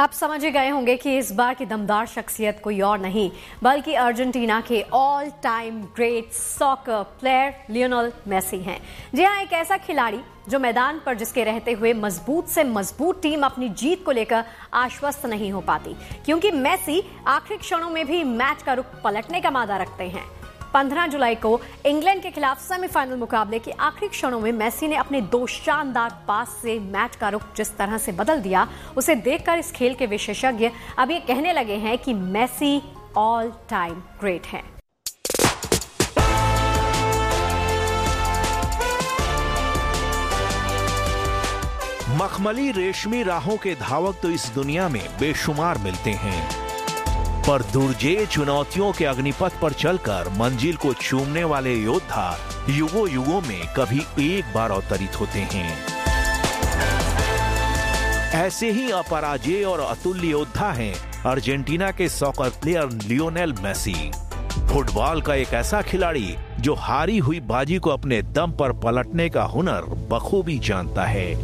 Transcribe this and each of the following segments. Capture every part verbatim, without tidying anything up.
आप समझ गए होंगे कि इस बार की दमदार शख्सियत कोई और नहीं बल्कि अर्जेंटीना के all time great soccer player Lionel Messi हैं। जी हाँ, एक ऐसा खिलाड़ी जो मैदान पर जिसके रहते हुए मजबूत से मजबूत टीम अपनी जीत को लेकर आश्वस्त नहीं हो पाती, क्योंकि मेसी आखिरी क्षणों में भी मैच का रुख पलटने का मादा रखते हैं। पंद्रह जुलाई को इंग्लैंड के खिलाफ सेमीफाइनल मुकाबले के आखिरी क्षणों में मेसी ने अपने दो शानदार पास से मैच का रुख जिस तरह से बदल दिया, उसे देखकर इस खेल के विशेषज्ञ अब ये कहने लगे हैं कि मेसी ऑल टाइम ग्रेट हैं। मखमली रेशमी राहों के धावक तो इस दुनिया में बेशुमार मिलते हैं, पर दुर्जेय चुनौतियों के अग्निपथ पर चलकर मंजिल को चूमने वाले योद्धा युगों युगों में कभी एक बार अवतरित होते हैं। ऐसे ही अपराजेय और अतुल्य योद्धा हैं अर्जेंटीना के soccer player Lionel Messi. Football का एक ऐसा खिलाड़ी जो हारी हुई बाजी को अपने दम पर पलटने का हुनर बखूबी जानता है।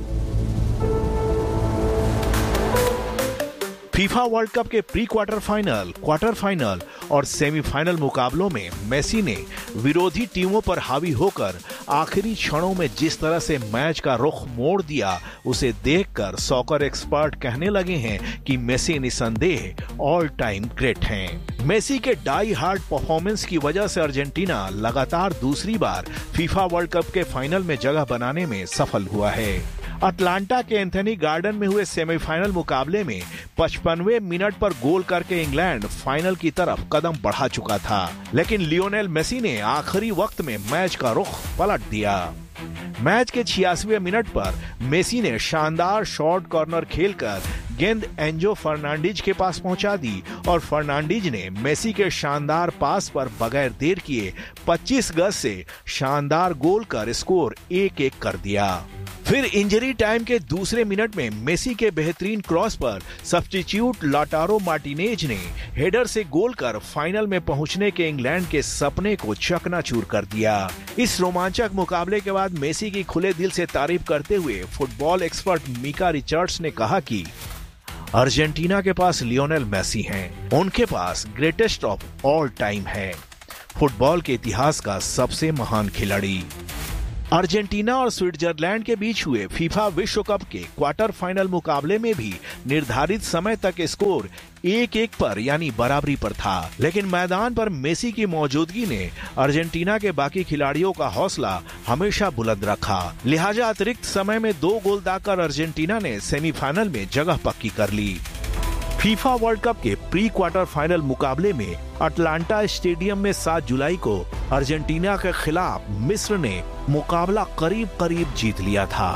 फीफा वर्ल्ड कप के pre quarter final, quarter final और सेमीफाइनल मुकाबलों में मेसी ने विरोधी टीमों पर हावी होकर आखिरी क्षणों में जिस तरह से मैच का रुख मोड़ दिया, उसे देखकर सॉकर एक्सपर्ट कहने लगे हैं कि मेसी निसंदेह ऑल टाइम ग्रेट हैं। मेसी के डाई हार्ड परफॉर्मेंस की वजह से अर्जेंटीना लगातार दूसरी बार फीफा वर्ल्ड कप के फाइनल में जगह बनाने में सफल हुआ है। अटलांटा के एंथनी गार्डन में हुए सेमीफाइनल मुकाबले में पचपनवें मिनट पर गोल करके इंग्लैंड फाइनल की तरफ कदम बढ़ा चुका था, लेकिन लियोनेल मेसी ने आखिरी वक्त में मैच का रुख पलट दिया। मैच के छियासीवें मिनट पर मेसी ने शानदार शॉर्ट कॉर्नर खेलकर गेंद एंजो फर्नांडीज के पास पहुंचा दी और फर्नांडीज ने मेसी के शानदार पास पर बगैर देर किए पच्चीस गज से शानदार गोल कर स्कोर एक एक कर दिया। फिर इंजरी टाइम के दूसरे मिनट में मेसी के बेहतरीन क्रॉस पर सब्स्टिट्यूट लाटारो मार्टिनेज ने हेडर से गोल कर फाइनल में पहुंचने के इंग्लैंड के सपने को चकनाचूर कर दिया। इस रोमांचक मुकाबले के बाद मेसी की खुले दिल से तारीफ करते हुए फुटबॉल एक्सपर्ट मिका रिचर्ड्स ने कहा कि अर्जेंटीना के पास लियोनेल मेसी हैं, उनके पास ग्रेटेस्ट ऑफ ऑल टाइम है, फुटबॉल के इतिहास का सबसे महान खिलाड़ी। अर्जेंटीना और स्विट्जरलैंड के बीच हुए फीफा विश्व कप के क्वार्टर फाइनल मुकाबले में भी निर्धारित समय तक स्कोर एक एक पर यानी बराबरी पर था, लेकिन मैदान पर मेसी की मौजूदगी ने अर्जेंटीना के बाकी खिलाड़ियों का हौसला हमेशा बुलंद रखा। लिहाजा अतिरिक्त समय में दो गोल दागकर अर्जेंटीना ने सेमीफाइनल में जगह पक्की कर ली। फीफा वर्ल्ड कप के प्री क्वार्टर फाइनल मुकाबले में अटलांटा स्टेडियम में सात जुलाई को अर्जेंटीना के खिलाफ मिस्र ने मुकाबला करीब करीब जीत लिया था।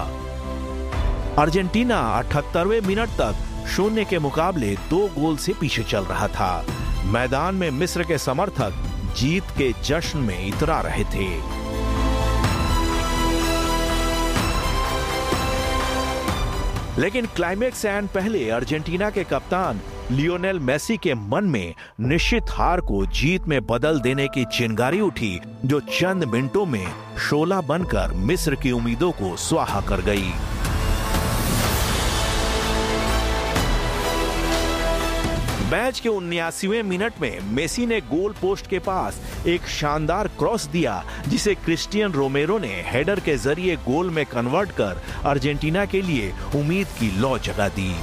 अर्जेंटीना अठहत्तरवें मिनट तक शून्य के मुकाबले दो गोल से पीछे चल रहा था। मैदान में मिस्र के समर्थक जीत के जश्न में इतरा रहे थे। लेकिन क्लाइमेक्स एंड पहले अर्जेंटीना के कप्तान लियोनेल मेसी के मन में निश्चित हार को जीत में बदल देने की चिंगारी उठी, जो चंद मिनटों में शोला बनकर मिस्र की उम्मीदों को स्वाहा कर गई। मैच के उन्यासीवें मिनट में मेसी ने गोल पोस्ट के पास एक शानदार क्रॉस दिया, जिसे क्रिस्टियन रोमेरो ने हेडर के जरिए गोल में कन्वर्ट कर अर्जेंटीना के लिए उम्मीद की लौ जगा दी।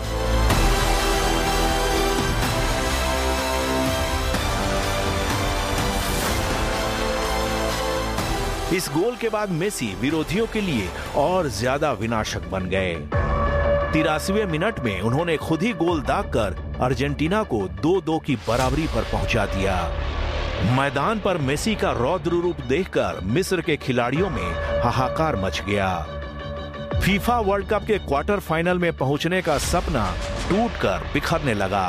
इस गोल के बाद मेसी विरोधियों के लिए और ज्यादा विनाशक बन गए। तिरासीवें मिनट में उन्होंने खुद ही गोल दागकर अर्जेंटीना को दो दो की बराबरी पर पहुंचा दिया। मैदान पर मेसी का रौद्र रूप देखकर मिस्र के खिलाड़ियों में हाहाकार मच गया। फीफा वर्ल्ड कप के क्वार्टर फाइनल में पहुंचने का सपना टूटकर बिखरने लगा।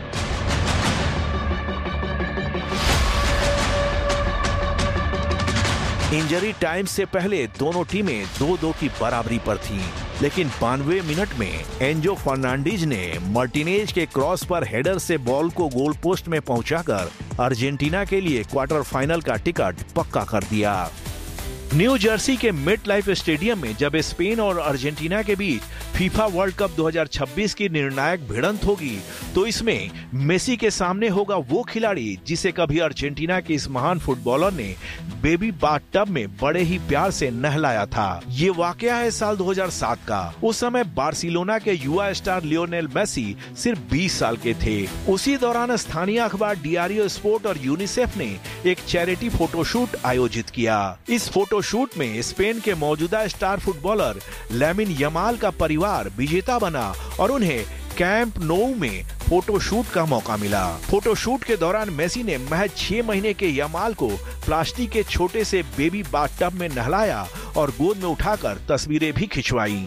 इंजरी टाइम से पहले दोनों टीमें दो दो की बराबरी पर थीं, लेकिन बानवे मिनट में एंजो फर्नांडीज ने मार्टिनेज के क्रॉस पर हेडर से बॉल को गोल पोस्ट में पहुंचाकर अर्जेंटीना के लिए क्वार्टर फाइनल का टिकट पक्का कर दिया। न्यू जर्सी के मेट लाइफ स्टेडियम में जब स्पेन और अर्जेंटीना के बीच फीफा वर्ल्ड कप दो हज़ार छब्बीस की निर्णायक भिड़ंत होगी तो इसमें मेसी के सामने होगा वो खिलाड़ी जिसे कभी अर्जेंटीना के इस महान फुटबॉलर ने बेबी बाथटब में बड़े ही प्यार से नहलाया था। ये वाकया है साल दो हज़ार सात का। उस समय बार्सिलोना के युवा स्टार लियोनेल मेसी सिर्फ बीस साल के थे। उसी दौरान स्थानीय अखबार डियारियो स्पोर्ट और यूनिसेफ ने एक चैरिटी फोटोशूट आयोजित किया। इस फोटोशूट में स्पेन के मौजूदा स्टार फुटबॉलर लामिन यमाल का परिवार विजेता बना और उन्हें कैंप नोउ में फोटोशूट का मौका मिला। फोटोशूट के दौरान मेसी ने महज छह महीने के यमाल को प्लास्टिक के छोटे से बेबी बाथटब में नहलाया और गोद में उठाकर तस्वीरें भी खिंचवाई।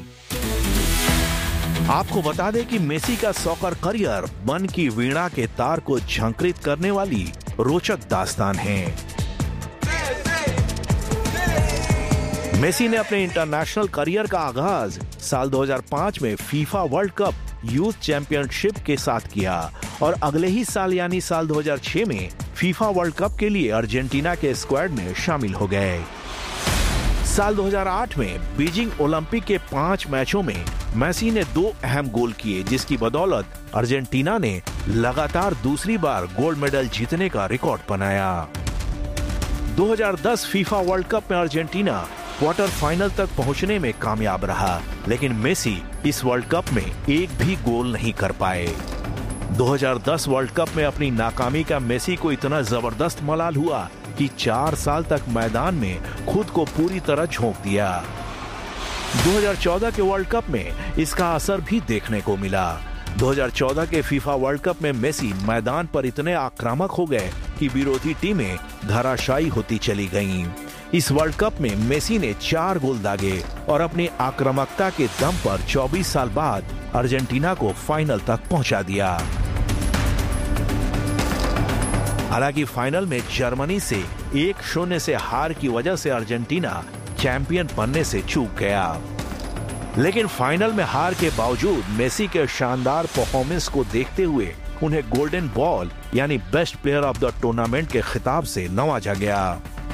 आपको बता दें कि मेसी का सॉकर करियर मन की वीणा के तार को झंकृत करने वाली रोचक दास्तान है। मेसी ने अपने इंटरनेशनल करियर का आगाज साल दो हज़ार पाँच में FIFA world cup youth championship के साथ किया और अगले ही साल यानी साल दो हज़ार छह में फीफा वर्ल्ड कप के लिए अर्जेंटीना के स्क्वाड में शामिल हो गए। साल दो हज़ार आठ में बीजिंग ओलंपिक के पांच मैचों में मेसी ने दो अहम गोल किए, जिसकी बदौलत अर्जेंटीना ने लगातार दूसरी बार गोल्ड मेडल जीतने का रिकॉर्ड बनाया। दो हज़ार दस फीफा वर्ल्ड कप में अर्जेंटीना क्वार्टर फाइनल तक पहुंचने में कामयाब रहा, लेकिन मेसी इस वर्ल्ड कप में एक भी गोल नहीं कर पाए। दो हज़ार दस वर्ल्ड कप में अपनी नाकामी का मेसी को इतना जबरदस्त मलाल हुआ कि चार साल तक मैदान में खुद को पूरी तरह झोंक दिया। दो हज़ार चौदह के वर्ल्ड कप में इसका असर भी देखने को मिला। दो हज़ार चौदह के फीफा वर्ल्ड कप में मेसी मैदान पर इतने आक्रामक हो गए कि विरोधी टीमें धराशायी होती चली गईं। इस वर्ल्ड कप में मेसी ने चार गोल दागे और अपनी आक्रामकता के दम पर चौबीस साल बाद अर्जेंटीना को फाइनल तक पहुंचा दिया। हालांकि फाइनल में जर्मनी से एक शून्य से हार की वजह से अर्जेंटीना चैंपियन बनने से चूक गया, लेकिन फाइनल में हार के बावजूद मेसी के शानदार परफॉर्मेंस को देखते हुए उन्हें गोल्डन बॉल यानी best player of the tournament के खिताब से नवाजा गया।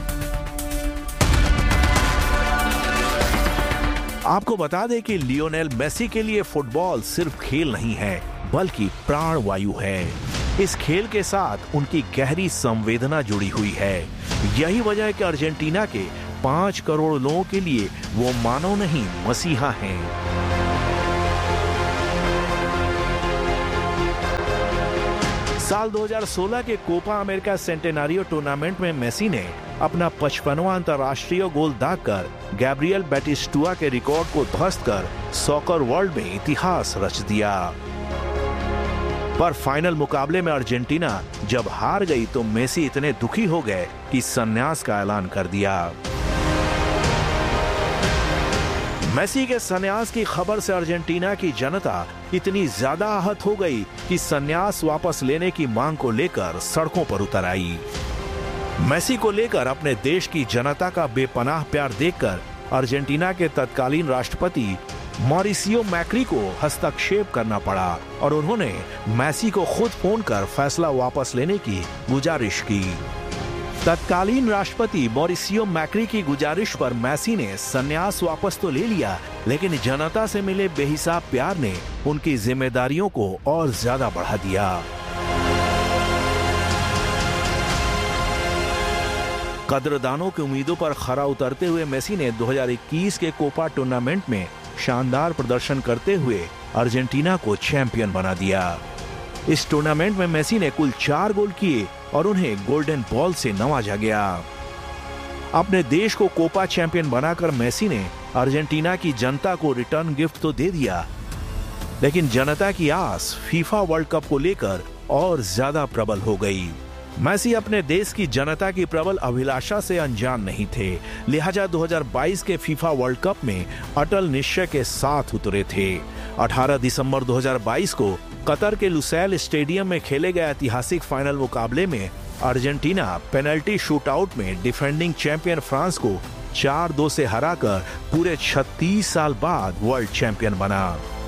आपको बता दें कि लियोनेल मेसी के लिए फुटबॉल सिर्फ खेल नहीं है बल्कि प्राण वायु है। इस खेल के साथ उनकी गहरी संवेदना जुड़ी हुई है। यही वजह है कि अर्जेंटीना के पांच करोड़ लोगों के लिए वो मानव नहीं मसीहा हैं। साल दो हज़ार सोलह के कोपा अमेरिका सेंटेनारियो टूर्नामेंट में मेसी ने अपना पचपनवां अंतर्राष्ट्रीय गोल दागकर गैब्रियल बैटिस्टुआ के रिकॉर्ड को ध्वस्त कर सॉकर वर्ल्ड में इतिहास रच दिया। पर फाइनल मुकाबले में अर्जेंटीना जब हार गई तो मेसी इतने दुखी हो गए कि संन्यास का ऐलान कर दिया। मेसी के संन्यास की खबर से अर्जेंटीना की जनता इतनी ज्यादा आहत हो गई कि संन्यास वापस लेने की मांग को लेकर सड़कों पर उतर आई। मेसी को लेकर अपने देश की जनता का बेपनाह प्यार देखकर अर्जेंटीना के तत्कालीन राष्ट्रपति मॉरिसियो मैक्री को हस्तक्षेप करना पड़ा और उन्होंने मेसी को खुद फोन कर फैसला वापस लेने की गुजारिश की। तत्कालीन राष्ट्रपति मॉरिसियो मैक्री की गुजारिश पर मेसी ने संन्यास वापस तो ले लिया, लेकिन जनता से मिले बेहिसाब प्यार ने उनकी जिम्मेदारियों को और ज्यादा बढ़ा दिया। कद्रदानों की उम्मीदों पर खरा उतरते हुए मेसी ने दो हज़ार इक्कीस के कोपा टूर्नामेंट में शानदार प्रदर्शन करते हुए अर्जेंटीना को चैंपियन बना दिया। इस टूर्नामेंट में मेसी ने कुल चार गोल किए और उन्हें गोल्डन बॉल से नवाजा गया। अपने देश को कोपा चैंपियन बनाकर मेसी ने अर्जेंटीना की जनता को रिटर्न गिफ्ट तो दे दिया, लेकिन जनता की आस फीफा वर्ल्ड कप को लेकर और ज्यादा प्रबल हो गई। मेसी अपने देश की जनता की प्रबल अभिलाषा से अनजान नहीं थे, लिहाजा दो हज़ार बाईस के फीफा वर्ल्ड कप में अटल निश्चय के साथ उतरे थे। अठारह दिसंबर दो हज़ार बाईस को कतर के लुसैल स्टेडियम में खेले गए ऐतिहासिक फाइनल मुकाबले में अर्जेंटीना पेनल्टी शूटआउट में डिफेंडिंग चैंपियन फ्रांस को चार दो से हराकर पूरे छत्तीस साल बाद वर्ल्ड चैंपियन बना।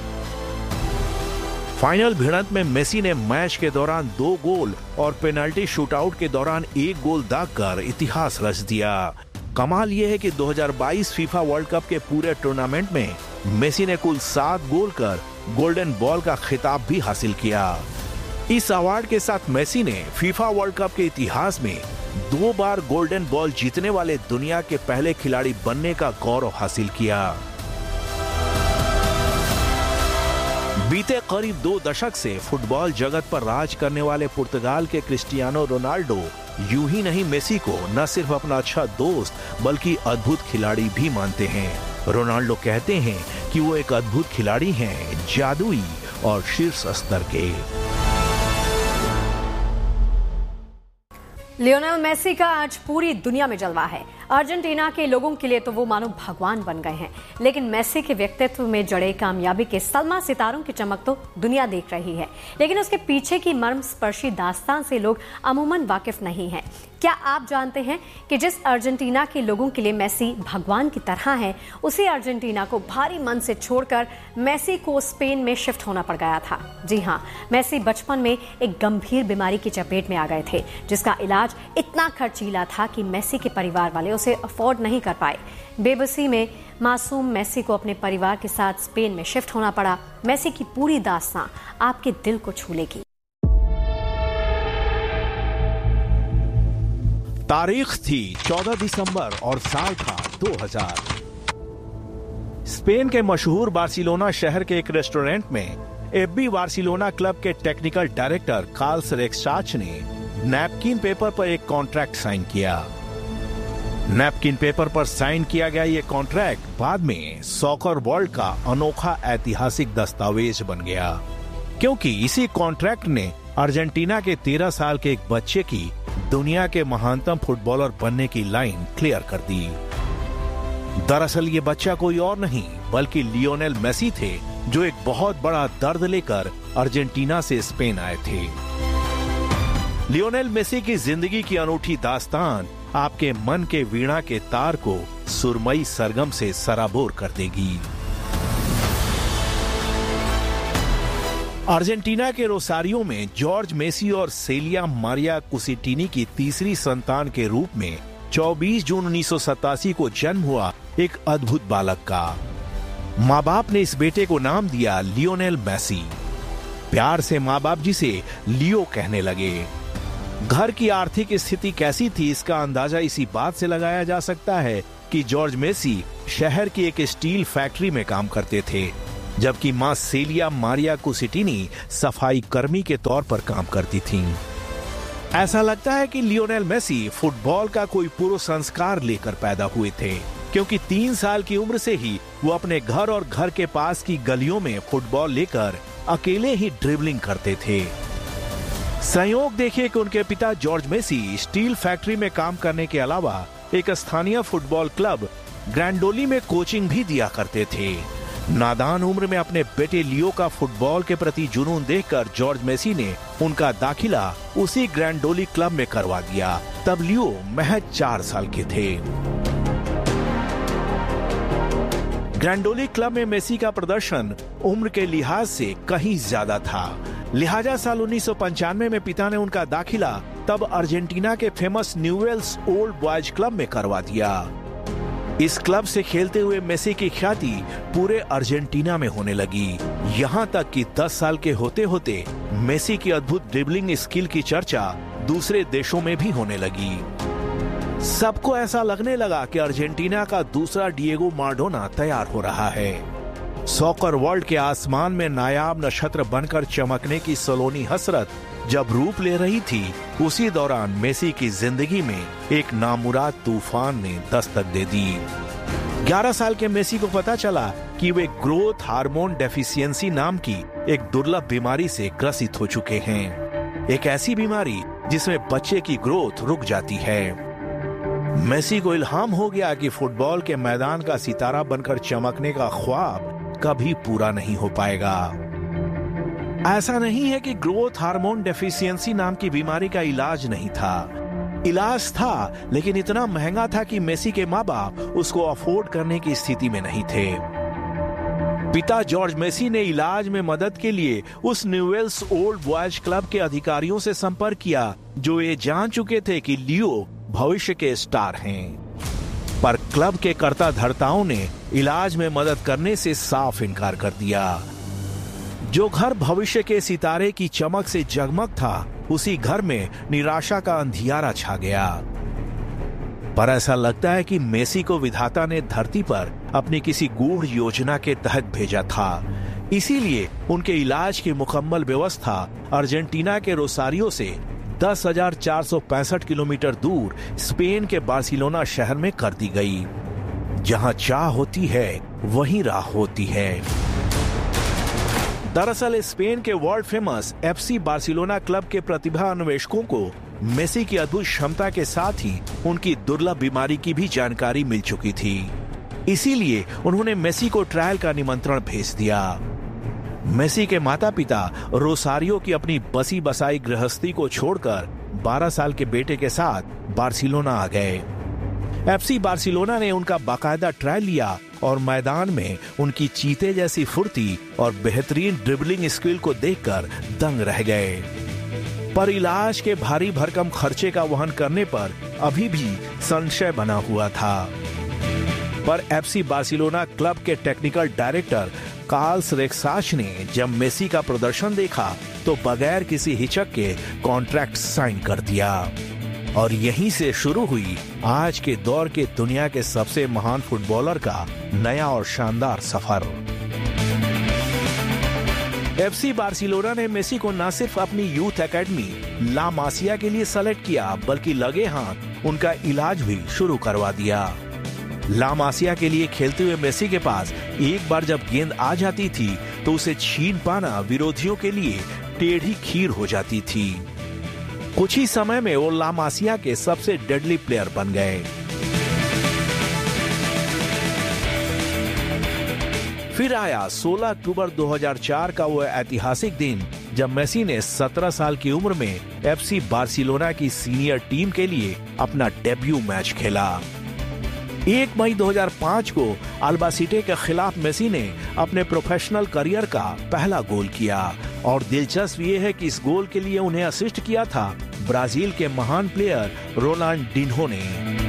फाइनल भिड़ंत में मेसी ने मैच के दौरान दो गोल और पेनल्टी शूटआउट के दौरान एक गोल दागकर इतिहास रच दिया। कमाल यह है कि दो हज़ार बाईस फीफा वर्ल्ड कप के पूरे टूर्नामेंट में मेसी ने कुल सात गोल कर गोल्डन बॉल का खिताब भी हासिल किया। इस अवार्ड के साथ मेसी ने फीफा वर्ल्ड कप के इतिहास में दो बार गोल्डन बॉल जीतने वाले दुनिया के पहले खिलाड़ी बनने का गौरव हासिल किया। बीते करीब दो दशक से फुटबॉल जगत पर राज करने वाले पुर्तगाल के क्रिस्टियानो रोनाल्डो यूं ही नहीं मेसी को न सिर्फ अपना अच्छा दोस्त बल्कि अद्भुत खिलाड़ी भी मानते हैं। रोनाल्डो कहते हैं कि वो एक अद्भुत खिलाड़ी हैं, जादुई और शीर्ष स्तर के। लियोनेल मेसी का आज पूरी दुनिया में जलवा है। अर्जेंटीना के लोगों के लिए तो वो मानो भगवान बन गए हैं, लेकिन मेसी के व्यक्तित्व में जड़े कामयाबी के सलमा सितारों की चमक तो दुनिया देख रही है, लेकिन उसके पीछे की मर्मस्पर्शी दास्तान से लोग अमूमन वाकिफ नहीं हैं। क्या आप जानते हैं कि जिस अर्जेंटीना के लोगों के लिए मेसी भगवान की तरह है, उसी अर्जेंटीना को भारी मन से छोड़कर मेसी को स्पेन में शिफ्ट होना पड़ गया था। जी हाँ, मेसी बचपन में एक गंभीर बीमारी की चपेट में आ गए थे, जिसका इलाज इतना खर्चीला था कि मेसी के परिवार वाले उसे अफोर्ड नहीं कर पाए। बेबसी में मासूम मेसी को अपने परिवार के साथ स्पेन में शिफ्ट होना पड़ा। मेसी की पूरी दास्तां आपके दिल को छू लेगी। तारीख थी चौदह दिसंबर और साल था दो हज़ार। स्पेन के मशहूर बार्सिलोना शहर के एक रेस्टोरेंट में एफबी बार्सिलोना क्लब के टेक्निकल डायरेक्टर कार्ल्स रेक्साच ने नैपकिन पेपर पर एक कॉन्ट्रैक्ट साइन किया। नैपकिन पेपर पर साइन किया गया ये कॉन्ट्रैक्ट बाद में सॉकर वर्ल्ड का अनोखा ऐतिहासिक दस्तावेज बन गया, क्योंकि इसी कॉन्ट्रैक्ट ने अर्जेंटीना के तेरह साल के एक बच्चे की दुनिया के महानतम फुटबॉलर बनने की लाइन क्लियर कर दी। दरअसल ये बच्चा कोई और नहीं बल्कि लियोनेल मेसी थे, जो एक बहुत बड़ा दर्द लेकर अर्जेंटीना से स्पेन आए थे। लियोनेल मेसी की जिंदगी की अनूठी दास्तान आपके मन के वीणा के तार को सुरमई सरगम से सराबोर कर देगी। अर्जेंटीना के रोसारियो में जॉर्ज मेसी और सेलिया मारिया कुसिटिनी की तीसरी संतान के रूप में चौबीस जून उन्नीस सौ सतासी को जन्म हुआ एक अद्भुत बालक का माँ बाप ने इस बेटे को नाम दिया लियोनेल मेसी। प्यार से माँ बाप जिसे लियो कहने लगे। घर की आर्थिक स्थिति कैसी थी, इसका अंदाजा इसी बात से लगाया जा सकता है कि जॉर्ज मेसी शहर की एक स्टील फैक्ट्री में काम करते थे, जबकि मां सेलिया मारिया कुसिटिनी सफाई कर्मी के तौर पर काम करती थीं। ऐसा लगता है कि लियोनेल मेसी फुटबॉल का कोई पूर्व संस्कार लेकर पैदा हुए थे, क्योंकि तीन साल की उम्र से ही वो अपने घर और घर के पास की गलियों में फुटबॉल लेकर अकेले ही ड्रिबलिंग करते थे। संयोग देखिए कि उनके पिता जॉर्ज मेसी स्टील फैक्ट्री में काम करने के अलावा एक स्थानीय फुटबॉल क्लब ग्रैंडोली में कोचिंग भी दिया करते थे। नादान उम्र में अपने बेटे लियो का फुटबॉल के प्रति जुनून देखकर जॉर्ज मेसी ने उनका दाखिला उसी ग्रैंडोली क्लब में करवा दिया। तब लियो महज चार साल के थे। ग्रैंडोली क्लब में मेसी का प्रदर्शन उम्र के लिहाज से कहीं ज्यादा था, लिहाजा साल उन्नीस सौ पंचानवे में पिता ने उनका दाखिला तब अर्जेंटीना के famous Newell's old boys club में करवा दिया। इस क्लब से खेलते हुए मेसी की ख्याति पूरे अर्जेंटीना में होने लगी, यहाँ तक कि दस साल के होते होते मेसी की अद्भुत ड्रिबलिंग स्किल की चर्चा दूसरे देशों में भी होने लगी। सबको ऐसा लगने लगा कि अर्जेंटीना का दूसरा डिएगो माराडोना तैयार हो रहा है। सॉकर वर्ल्ड के आसमान में नायाब नक्षत्र बनकर चमकने की सलोनी हसरत जब रूप ले रही थी, उसी दौरान मेसी की जिंदगी में एक नामुराद तूफान ने दस्तक दे दी। ग्यारह साल के मेसी को पता चला कि वे ग्रोथ हार्मोन डेफिशिएंसी नाम की एक दुर्लभ बीमारी से ग्रसित हो चुके हैं, एक ऐसी बीमारी जिसमें बच्चे की ग्रोथ रुक जाती है। मेसी को इल्हाम हो गया कि फुटबॉल के मैदान का सितारा बनकर चमकने का ख्वाब कभी पूरा नहीं हो पाएगा। ऐसा नहीं है कि ग्रोथ हार्मोन डेफिशिएंसी नाम की बीमारी का इलाज नहीं था। इलाज था, लेकिन इतना महंगा था कि मेसी के माँ बाप उसको अफोर्ड करने की स्थिति में नहीं थे। पिता जॉर्ज मेसी ने इलाज में मदद के लिए उस न्यूवेल्स ओल्ड बॉयज क्लब के अधिकारियों से संपर्क किया, जो ये जान चुके थे कि लियो भविष्य के स्टार हैं। पर क्लब के कर्ता धर्ताओं ने इलाज में मदद करने से साफ इनकार कर दिया। जो घर भविष्य के सितारे की चमक से जगमग था, उसी घर में निराशा का अंधियारा छा गया। पर ऐसा लगता है कि मेसी को विधाता ने धरती पर अपनी किसी गूढ़ योजना के तहत भेजा था। इसीलिए उनके इलाज की मुकम्मल व्यवस्था अर्जेंटीना के रोसारियो से दस हजार चार सौ पैंसठ किलोमीटर दूर स्पेन के बार्सिलोना शहर में कर दी गई। जहां चाह होती है वहीं राह होती है। दरअसल स्पेन के world famous FC Barcelona club के प्रतिभा अन्वेषकों को मेसी की अद्भुत क्षमता के साथ ही उनकी दुर्लभ बीमारी की भी जानकारी मिल चुकी थी। इसीलिए उन्होंने मेसी को ट्रायल का निमंत्रण भेज दिया। मेसी के माता पिता रोसारियो की अपनी बसी बसाई गृहस्थी को छोड़कर बारह साल के बेटे के साथ बार्सिलोना आ गए। एफसी बार्सिलोना ने उनका बाकायदा ट्रायल लिया और मैदान में उनकी चीते जैसी फुर्ती और बेहतरीन ड्रिबलिंग स्किल को देखकर दंग रह गए। पर इलाज के भारी भरकम खर्चे का वहन करने पर अभी भी संशय बना हुआ था। पर एफसी बार्सिलोना क्लब के टेक्निकल डायरेक्टर कार्ल्स रेक्साच ने जब मेसी का प्रदर्शन देखा तो बगैर किसी हिचक के कॉन्ट्रैक्ट साइन कर दिया। और यहीं से शुरू हुई आज के दौर के दुनिया के सबसे महान फुटबॉलर का नया और शानदार सफर। एफसी बार्सिलोना ने मेसी को न सिर्फ अपनी यूथ एकेडमी ला मासिया के लिए सेलेक्ट किया, बल्कि लगे हाथ उनका इलाज भी शुरू करवा दिया। ला मासिया के लिए खेलते हुए मेसी के पास एक बार जब गेंद आ जाती थी तो उसे छीन पाना विरोधियों के लिए टेढ़ी खीर हो जाती थी। कुछ ही समय में वो ला मासिया के सबसे डेडली प्लेयर बन गए। फिर आया सोलह अक्टूबर दो हज़ार चार का वो ऐतिहासिक दिन जब मेसी ने सत्रह साल की उम्र में एफसी बार्सिलोना की सीनियर टीम के लिए अपना डेब्यू मैच खेला। एक मई दो हज़ार पाँच को अल्बासीटे के खिलाफ मेसी ने अपने प्रोफेशनल करियर का पहला गोल किया और दिलचस्प ये है कि इस गोल के लिए उन्हें असिस्ट किया था ब्राजील के महान प्लेयर रोनाल्डिन्हो ने।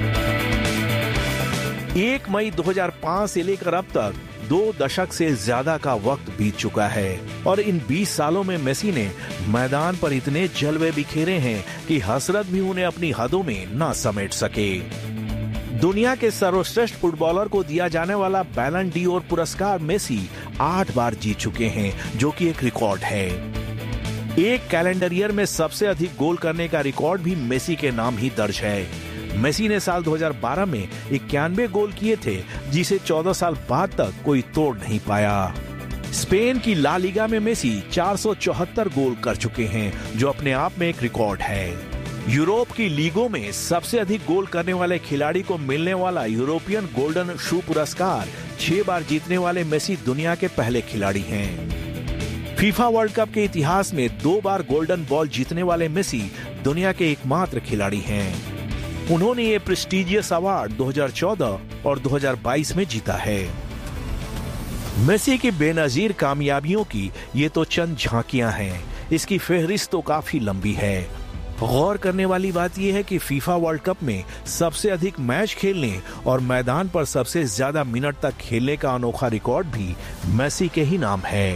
एक मई दो हज़ार पाँच से लेकर अब तक दो दशक से ज्यादा का वक्त बीत चुका है और इन बीस सालों में मेसी ने मैदान पर इतने जलवे बिखेरे हैं कि हसरत भी उन्हें अपनी हदों में न समेट सके। दुनिया के सर्वश्रेष्ठ फुटबॉलर को दिया जाने वाला बैलन डी ओर पुरस्कार मेसी आठ बार जीत चुके हैं, जो कि एक रिकॉर्ड है। एक कैलेंडर ईयर में सबसे अधिक गोल करने का रिकॉर्ड भी मेसी के नाम ही दर्ज है। मेसी ने साल दो हज़ार बारह में इक्यानवे गोल किए थे, जिसे चौदह साल बाद तक कोई तोड़ नहीं पाया। स्पेन की ला लीगा में मेसी चार सौ चौहत्तर गोल कर चुके हैं, जो अपने आप में एक रिकॉर्ड है। यूरोप की लीगों में सबसे अधिक गोल करने वाले खिलाड़ी को मिलने वाला यूरोपियन गोल्डन शू पुरस्कार छह बार जीतने वाले मेसी दुनिया के पहले खिलाड़ी हैं। फीफा वर्ल्ड कप के इतिहास में दो बार गोल्डन बॉल जीतने वाले मेसी दुनिया के एकमात्र खिलाड़ी हैं। उन्होंने ये प्रेस्टिजियस अवार्ड दो हज़ार चौदह और दो हज़ार बाईस में जीता है। मेसी की बेनजीर कामयाबियों की ये तो चंद झांकियां हैं, इसकी फहरिस्त तो काफी लंबी है। गौर करने वाली बात यह है कि फीफा वर्ल्ड कप में सबसे अधिक मैच खेलने और मैदान पर सबसे ज्यादा मिनट तक खेलने का अनोखा रिकॉर्ड भी मेसी के ही नाम है।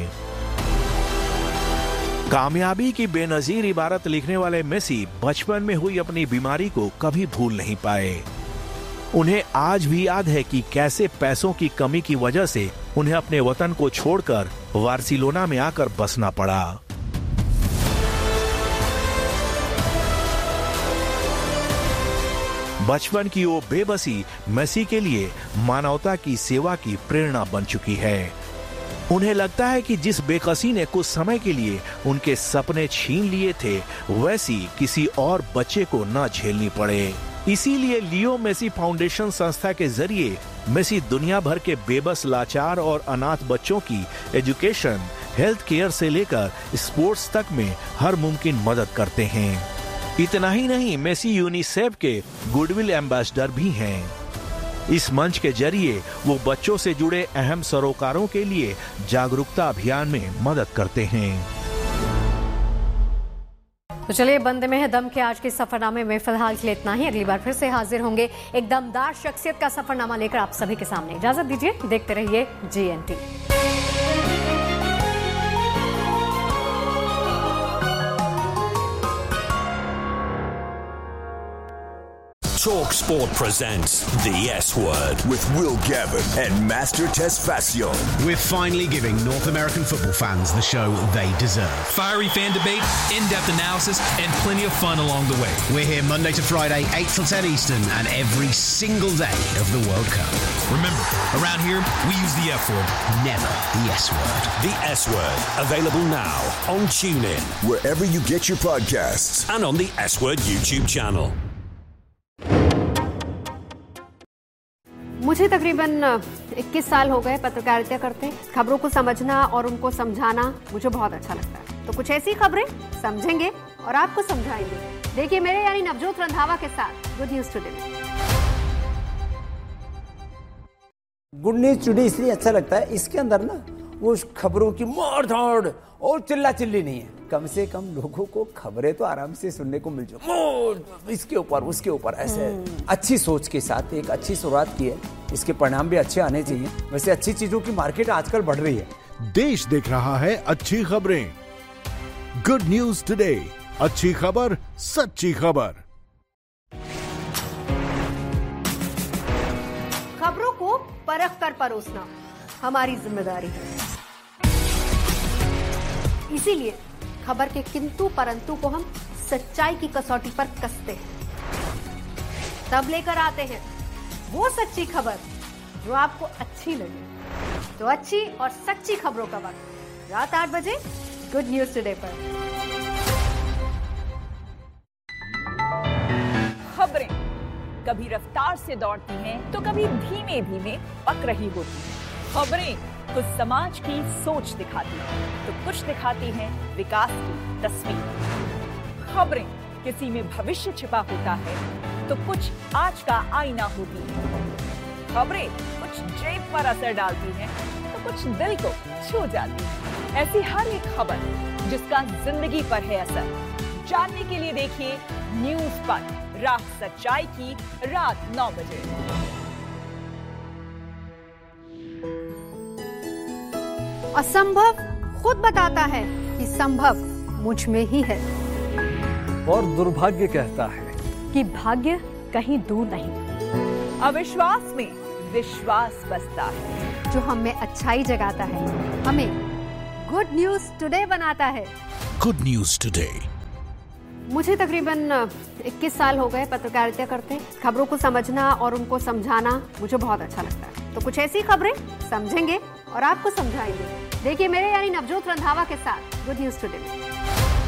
कामयाबी की बेनजीर इबारत लिखने वाले मेसी बचपन में हुई अपनी बीमारी को कभी भूल नहीं पाए। उन्हें आज भी याद है कि कैसे पैसों की कमी की वजह से उन्हें अपने वतन को छोड़कर बार्सिलोना में आकर बसना पड़ा। बचपन की वो बेबसी मेसी के लिए मानवता की सेवा की प्रेरणा बन चुकी है। उन्हें लगता है कि जिस बेकसी ने कुछ समय के लिए उनके सपने छीन लिए थे, वैसी किसी और बच्चे को न झेलनी पड़े। इसीलिए लियो मेसी फाउंडेशन संस्था के जरिए मेसी दुनिया भर के बेबस, लाचार और अनाथ बच्चों की एजुकेशन, हेल्थ केयर से लेकर स्पोर्ट्स तक में हर मुमकिन मदद करते हैं। इतना ही नहीं, मेसी यूनिसेफ के गुडविल एम्बेसडर भी हैं। इस मंच के जरिए वो बच्चों से जुड़े अहम सरोकारों के लिए जागरूकता अभियान में मदद करते हैं। तो चलिए बंदे में है दम के आज के सफरनामे में फिलहाल के लिए इतना ही। अगली बार फिर से हाजिर होंगे एक दमदार शख्सियत का सफरनामा लेकर आप सभी के सामने। इजाजत दीजिए, देखते रहिए G N T. Talk Sport presents The S Word with Will Gavin and Master Tesfacion. We're finally giving North American football fans the show they deserve. Fiery fan debate, in-depth analysis, and plenty of fun along the way. We're here Monday to Friday, eight till ten Eastern, and every single day of the World Cup. Remember, around here, we use the F word. Never the S Word. The S Word, available now on TuneIn, Wherever you get your podcasts. and on the S Word YouTube channel. मुझे तकरीबन इक्कीस साल हो गए पत्रकारिता करते। खबरों को समझना और उनको समझाना मुझे बहुत अच्छा लगता है। तो कुछ ऐसी खबरें समझेंगे और आपको समझाएंगे। देखिए मेरे यानी नवजोत रंधावा के साथ good news today. Good news today इसलिए अच्छा लगता है, इसके अंदर ना वो खबरों की मार धाड़ और चिल्ला चिल्ली नहीं है। कम से कम लोगों को खबरें तो आराम से सुनने को मिल जाए, इसके ऊपर उसके ऊपर ऐसे अच्छी सोच के साथ एक अच्छी शुरुआत की है। इसके परिणाम भी अच्छे आने चाहिए। वैसे अच्छी चीजों की मार्केट आजकल बढ़ रही है। देश देख रहा है अच्छी खबरें। गुड न्यूज टुडे, अच्छी खबर, सच्ची खबर। खबरों को परख कर परोसना हमारी जिम्मेदारी है। इसीलिए खबर के किंतु परंतु को हम सच्चाई की कसौटी पर कसते हैं, तब लेकर आते हैं वो सच्ची खबर जो आपको अच्छी लगे। तो अच्छी और सच्ची खबरों का वक्त रात आठ बजे गुड न्यूज टुडे पर। खबरें कभी रफ्तार से दौड़ती हैं तो कभी धीमे धीमे पक रही होती हैं। खबरें कुछ समाज की सोच दिखाती हैं तो कुछ दिखाती हैं विकास की तस्वीर। खबरें किसी में भविष्य छिपा होता है तो कुछ आज का आईना होती है। खबरें कुछ जेब पर असर डालती हैं तो कुछ दिल को छू जाती है। ऐसी हर एक खबर जिसका जिंदगी पर है असर, जानने के लिए देखिए न्यूज पर राह सच्चाई की रात नौ बजे। असंभव खुद बताता है कि संभव मुझ में ही है, और दुर्भाग्य कहता है कि भाग्य कहीं दूर नहीं। अविश्वास में विश्वास बसता है, जो हम में अच्छाई जगाता है, हमें गुड न्यूज टुडे बनाता है। Good news today. मुझे तकरीबन इक्कीस साल हो गए पत्रकारिता करते। खबरों को समझना और उनको समझाना मुझे बहुत अच्छा लगता है। तो कुछ ऐसी खबरें समझेंगे और आपको समझाएंगे। देखिए मेरे यानी नवजोत रंधावा के साथ गुड न्यूज टुडे।